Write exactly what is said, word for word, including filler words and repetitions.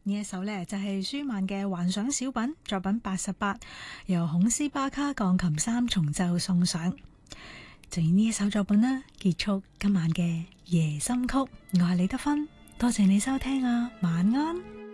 呢一首呢，就係舒曼嘅幻想小品作品八十八，由孔斯巴卡鋼琴三重奏送上。就以呢一首作品啦，結束今晚嘅夜心曲。我係李德芬，多謝你收聽啊，晚安。